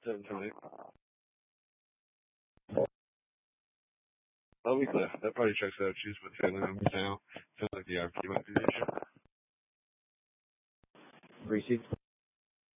Definitely. Oh, weekly. That probably checks out. She's with family members now. Sounds like the RP might be the issue. Greasy.